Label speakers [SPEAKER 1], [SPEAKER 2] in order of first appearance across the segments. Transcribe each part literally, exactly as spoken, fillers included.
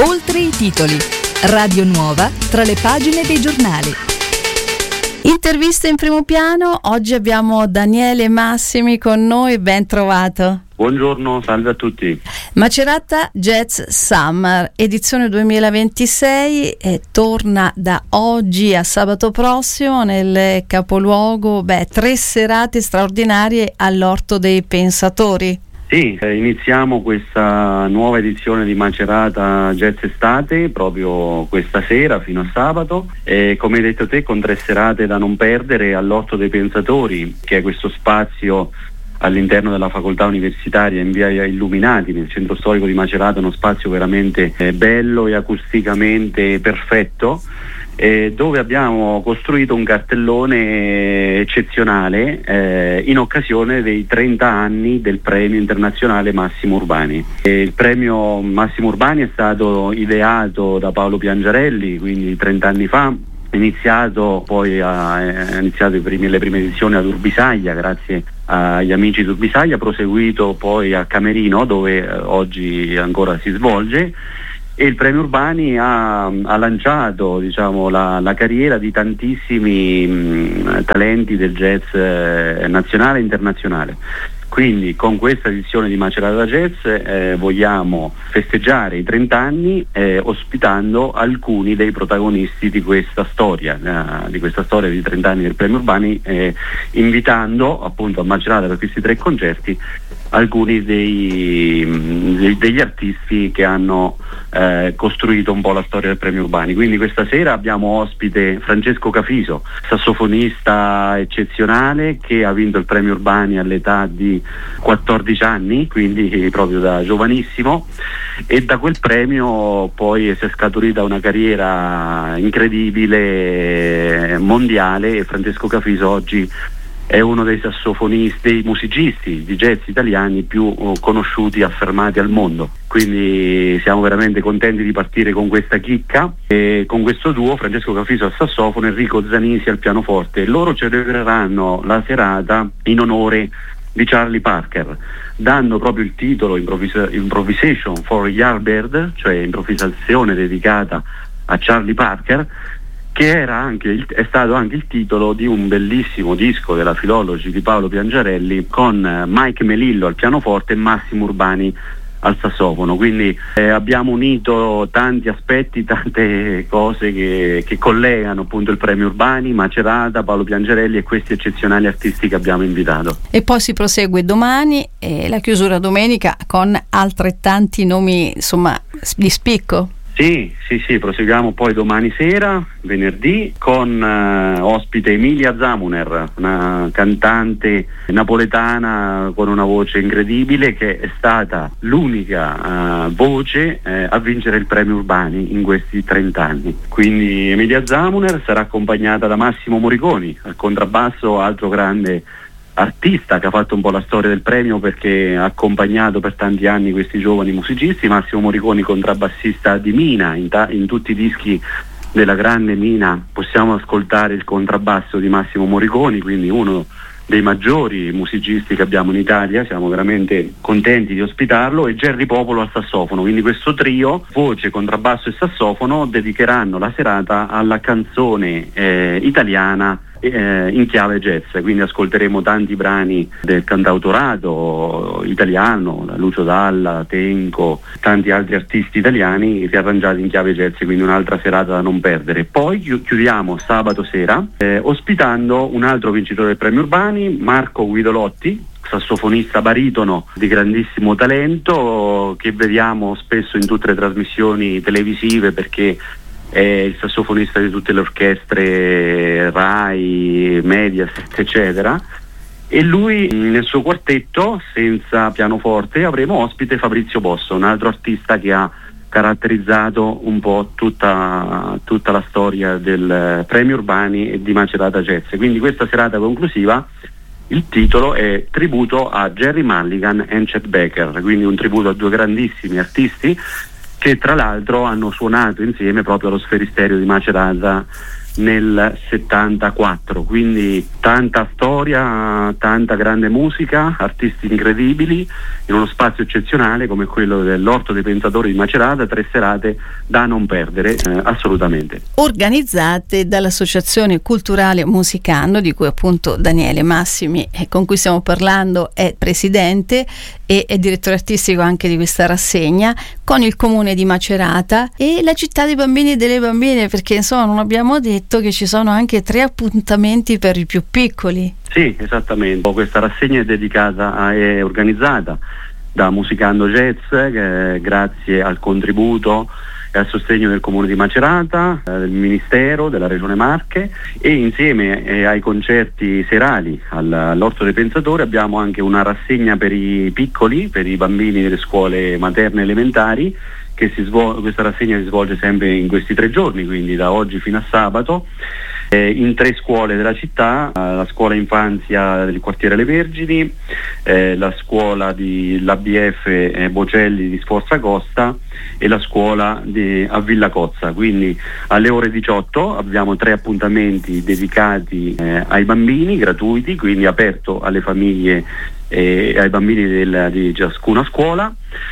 [SPEAKER 1] Oltre i titoli. Radio Nuova tra le pagine dei giornali.
[SPEAKER 2] Interviste in primo piano. Oggi abbiamo Daniele Massimi con noi, ben trovato.
[SPEAKER 3] Buongiorno, salve a tutti.
[SPEAKER 2] Macerata Jazz Summer, edizione duemilaventisei, e torna da oggi a sabato prossimo nel capoluogo. Beh, tre serate straordinarie all'Orto dei Pensatori.
[SPEAKER 3] Sì, eh, iniziamo questa nuova edizione di Macerata Jazz Estate proprio questa sera fino a sabato, e come hai detto te con tre serate da non perdere all'Orto dei Pensatori, che è questo spazio all'interno della facoltà universitaria in via Illuminati, nel centro storico di Macerata, uno spazio veramente eh, bello e acusticamente perfetto, eh, dove abbiamo costruito un cartellone eccezionale eh, in occasione dei trenta anni del premio internazionale Massimo Urbani. E il premio Massimo Urbani è stato ideato da Paolo Piangiarelli, quindi trenta anni fa. Iniziato poi a, è iniziato i primi, le prime edizioni ad Urbisaglia grazie agli amici di Urbisaglia, proseguito poi a Camerino dove eh, oggi ancora si svolge, e il premio Urbani ha, ha lanciato diciamo, la, la carriera di tantissimi mh, talenti del jazz eh, nazionale e internazionale. Quindi con questa edizione di Macerata Jazz eh, vogliamo festeggiare i trenta anni eh, ospitando alcuni dei protagonisti di questa storia, eh, di questa storia di trenta anni del Premio Urbani, eh, invitando appunto a Macerata per questi tre concerti alcuni dei, dei, degli artisti che hanno eh, costruito un po' la storia del Premio Urbani. Quindi questa sera abbiamo ospite Francesco Cafiso, sassofonista eccezionale che ha vinto il Premio Urbani all'età di quattordici anni, quindi proprio da giovanissimo, e da quel premio poi si è scaturita una carriera incredibile mondiale, e Francesco Cafiso oggi è uno dei sassofonisti, dei musicisti di jazz italiani più conosciuti e affermati al mondo. Quindi siamo veramente contenti di partire con questa chicca, e con questo duo, Francesco Cafiso al sassofono, Enrico Zanisi al pianoforte. Loro celebreranno la serata in onore di Charlie Parker, dando proprio il titolo Improvisa- Improvisation for Yardbird, cioè improvvisazione dedicata a Charlie Parker, che era anche il, è stato anche il titolo di un bellissimo disco della Philology di Paolo Piangiarelli, con Mike Melillo al pianoforte e Massimo Urbani al sassofono. Quindi eh, abbiamo unito tanti aspetti, tante cose che, che collegano appunto il Premio Urbani, Macerata, Paolo Piangiarelli e questi eccezionali artisti che abbiamo invitato.
[SPEAKER 2] E poi si prosegue domani e la chiusura domenica con altrettanti nomi, insomma, di spicco.
[SPEAKER 3] Sì, sì, sì, proseguiamo poi domani sera, venerdì, con eh, ospite Emilia Zamuner, una cantante napoletana con una voce incredibile, che è stata l'unica eh, voce eh, a vincere il Premio Urbani in questi trenta anni. Quindi Emilia Zamuner sarà accompagnata da Massimo Moriconi al contrabbasso, altro grande artista che ha fatto un po' la storia del premio perché ha accompagnato per tanti anni questi giovani musicisti. Massimo Moriconi, contrabbassista di Mina, in, ta- in tutti i dischi della grande Mina possiamo ascoltare il contrabbasso di Massimo Moriconi, quindi uno dei maggiori musicisti che abbiamo in Italia, siamo veramente contenti di ospitarlo, e Gerry Popolo al sassofono. Quindi questo trio, voce, contrabbasso e sassofono, dedicheranno la serata alla canzone eh, italiana eh, in chiave jazz. Quindi ascolteremo tanti brani del cantautorato italiano, Lucio Dalla, Tenco, tanti altri artisti italiani riarrangiati in chiave jazz, quindi un'altra serata da non perdere. Poi chiudiamo sabato sera eh, ospitando un altro vincitore del Premio Urbani, Marco Guidolotti, sassofonista baritono di grandissimo talento, che vediamo spesso in tutte le trasmissioni televisive perché è il sassofonista di tutte le orchestre Rai, Mediaset, eccetera. E lui nel suo quartetto senza pianoforte avremo ospite Fabrizio Bosso, un altro artista che ha caratterizzato un po' tutta, tutta la storia del Premio Urbani e di Macerata Jazz. Quindi questa serata conclusiva, il titolo è Tributo a Gerry Mulligan e Chet Baker, quindi un tributo a due grandissimi artisti che tra l'altro hanno suonato insieme proprio allo Sferisterio di Macerata nel settantaquattro, quindi tanta storia, tanta grande musica, artisti incredibili in uno spazio eccezionale come quello dell'Orto dei Pensatori di Macerata, tre serate da non perdere, eh, assolutamente.
[SPEAKER 2] Organizzate dall'Associazione Culturale Musicando, di cui appunto Daniele Massimi, eh, con cui stiamo parlando, è presidente e è direttore artistico anche di questa rassegna, con il comune di Macerata e la città dei bambini e delle bambine, perché insomma non abbiamo detto che ci sono anche tre appuntamenti per i più piccoli.
[SPEAKER 3] Sì, esattamente. Questa rassegna è dedicata, è organizzata da Musicando Jazz, che grazie al contributo e al sostegno del Comune di Macerata, eh, del Ministero, della Regione Marche, e insieme eh, ai concerti serali all, all'Orto dei Pensatori abbiamo anche una rassegna per i piccoli, per i bambini delle scuole materne elementari, che si svol- questa rassegna si svolge sempre in questi tre giorni, quindi da oggi fino a sabato, eh, in tre scuole della città: la scuola infanzia del quartiere Le Vergini, eh, la scuola di l'A B F eh, Bocelli di Sforza Costa e la scuola di, a Villa Cozza. Quindi alle ore diciotto abbiamo tre appuntamenti dedicati eh, ai bambini, gratuiti, quindi aperto alle famiglie e ai bambini del, di ciascuna scuola,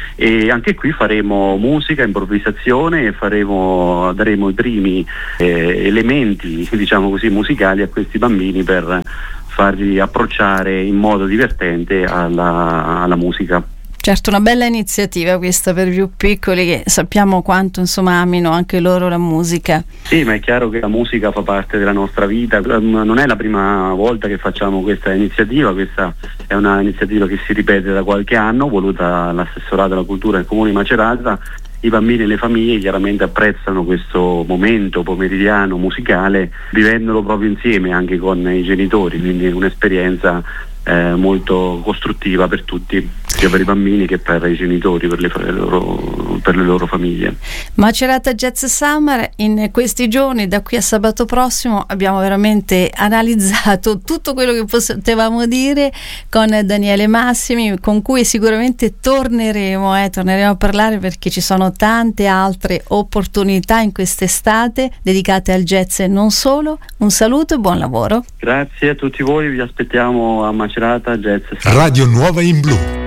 [SPEAKER 3] e anche qui faremo musica, improvvisazione, e faremo, daremo i primi eh, elementi, diciamo così, musicali a questi bambini per farli approcciare in modo divertente alla, alla musica.
[SPEAKER 2] Certo, una bella iniziativa questa per i più piccoli, che sappiamo quanto insomma amino anche loro la musica.
[SPEAKER 3] Sì, ma è chiaro che la musica fa parte della nostra vita, non è la prima volta che facciamo questa iniziativa, questa è una iniziativa che si ripete da qualche anno, voluta dall'assessorato alla cultura del Comune di Macerata. I bambini e le famiglie chiaramente apprezzano questo momento pomeridiano musicale, vivendolo proprio insieme anche con i genitori, quindi è un'esperienza eh, molto costruttiva per tutti, sia per i bambini che per i genitori, per le, per le, loro, per le loro famiglie.
[SPEAKER 2] Macerata Jazz Summer, in questi giorni, da qui a sabato prossimo, abbiamo veramente analizzato tutto quello che potevamo dire con Daniele Massimi, con cui sicuramente torneremo, eh, torneremo a parlare, perché ci sono tante altre opportunità in quest'estate dedicate al jazz e non solo. Un saluto e buon lavoro.
[SPEAKER 3] Grazie a tutti voi, vi aspettiamo a Macerata Jazz Summer.
[SPEAKER 4] Radio Nuova in Blu.